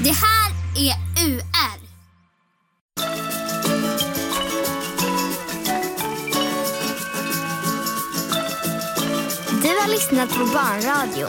Det här är UR. Du har lyssnat på Barnradion.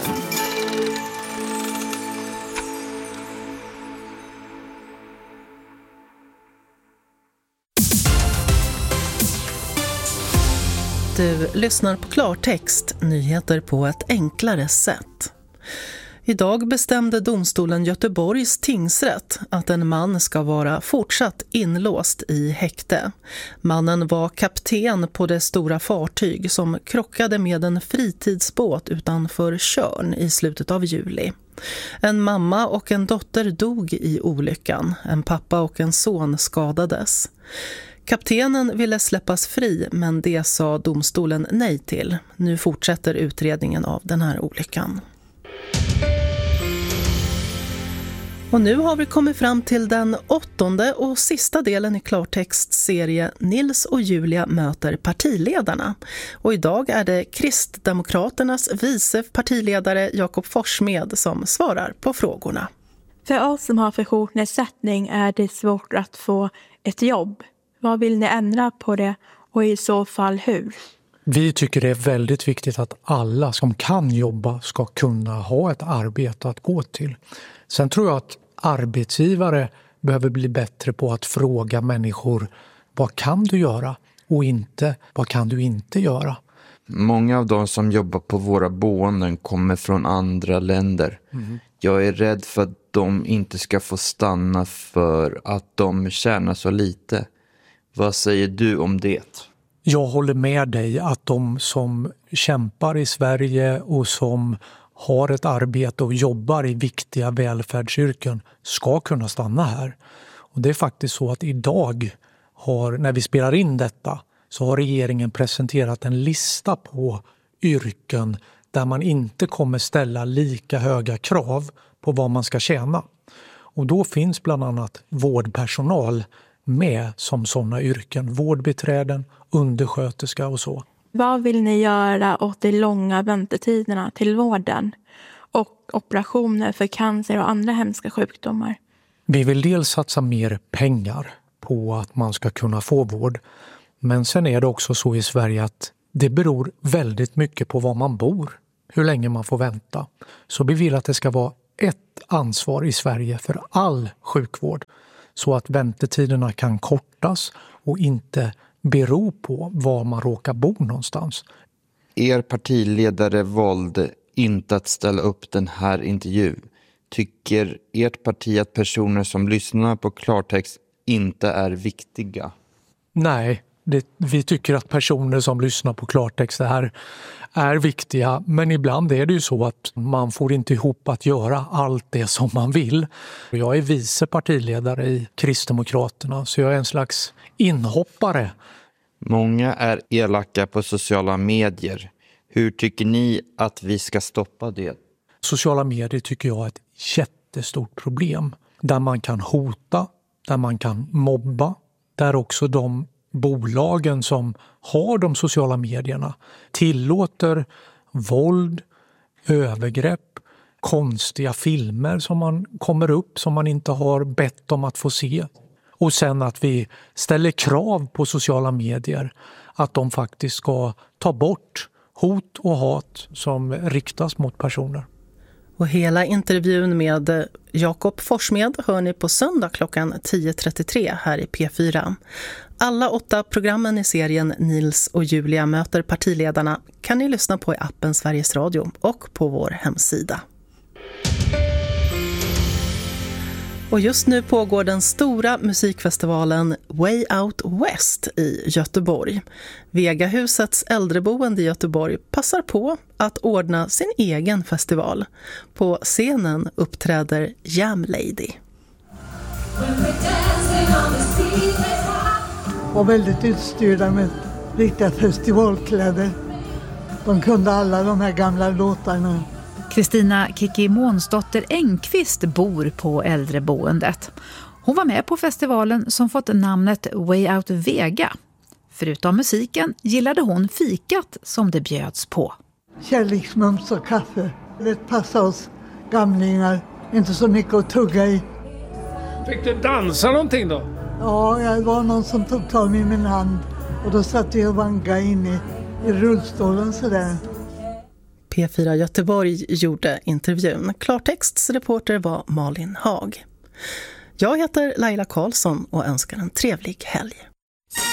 Du lyssnar på Klartext, nyheter på ett enklare sätt. Idag bestämde domstolen Göteborgs tingsrätt att en man ska vara fortsatt inlåst i häkte. Mannen var kapten på det stora fartyg som krockade med en fritidsbåt utanför Tjörn i slutet av juli. En mamma och en dotter dog i olyckan. En pappa och en son skadades. Kaptenen ville släppas fri, men det sa domstolen nej till. Nu fortsätter utredningen av den här olyckan. Och nu har vi kommit fram till den 8:e och sista delen i Klartexts serie Nils och Julia möter partiledarna. Och idag är det Kristdemokraternas vice partiledare Jakob Forssmed som svarar på frågorna. För oss som har funktionsnedsättning är det svårt att få ett jobb. Vad vill ni ändra på det och i så fall hur? Vi tycker det är väldigt viktigt att alla som kan jobba ska kunna ha ett arbete att gå till. Sen tror jag att arbetsgivare behöver bli bättre på att fråga människor vad kan du göra och inte vad kan du inte göra. Många av de som jobbar på våra boenden kommer från andra länder. Jag är rädd för att de inte ska få stanna för att de tjänar så lite. Vad säger du om det? Jag håller med dig att de som kämpar i Sverige och som har ett arbete och jobbar i viktiga välfärdsyrken ska kunna stanna här. Och det är faktiskt så att idag när vi spelar in detta så har regeringen presenterat en lista på yrken där man inte kommer ställa lika höga krav på vad man ska tjäna. Och då finns bland annat vårdpersonal med som sådana yrken, vårdbiträden, undersköterska och så. Vad vill ni göra åt de långa väntetiderna till vården och operationer för cancer och andra hemska sjukdomar? Vi vill dels satsa mer pengar på att man ska kunna få vård. Men sen är det också så i Sverige att det beror väldigt mycket på var man bor, hur länge man får vänta. Så vi vill att det ska vara ett ansvar i Sverige för all sjukvård så att väntetiderna kan kortas och inte bero på var man råkar bo någonstans. Er partiledare valde inte att ställa upp den här intervjun. Tycker ert parti att personer som lyssnar på Klartext inte är viktiga? Nej, vi tycker att personer som lyssnar på Klartext är viktiga. Men ibland är det ju så att man får inte ihop att göra allt det som man vill. Jag är vice partiledare i Kristdemokraterna så jag är en slags inhoppare. Många är elaka på sociala medier. Hur tycker ni att vi ska stoppa det? Sociala medier tycker jag är ett jättestort problem. Där man kan hota, där man kan mobba. Där också de bolagen som har de sociala medierna tillåter våld, övergrepp, konstiga filmer som man kommer upp som man inte har bett om att få se. Och sen att vi ställer krav på sociala medier att de faktiskt ska ta bort hot och hat som riktas mot personer. Och hela intervjun med Jakob Forssmed hör ni på söndag klockan 10.33 här i P4. Alla 8 programmen i serien Nils och Julia möter partiledarna kan ni lyssna på i appen Sveriges Radio och på vår hemsida. Och just nu pågår den stora musikfestivalen Way Out West i Göteborg. Vegahusets äldreboende i Göteborg passar på att ordna sin egen festival. På scenen uppträder Jam Lady. Och väldigt utstyrda med riktiga festivalkläder. De kunde alla de här gamla låtarna. Kristina Kiki Månsdotter Engqvist bor på äldreboendet. Hon var med på festivalen som fått namnet Way Out Vega. Förutom musiken gillade hon fikat som det bjöds på. Kärleksmums och kaffe. Det passar oss gamlingar. Inte så mycket att tugga i. Fick du dansa någonting då? Ja, det var någon som tog tag i min hand och då satt jag och vankade in i rullstolen sådär. P4 Göteborg gjorde intervjun. Klartexts reporter var Malin Hag. Jag heter Laila Karlsson och önskar en trevlig helg.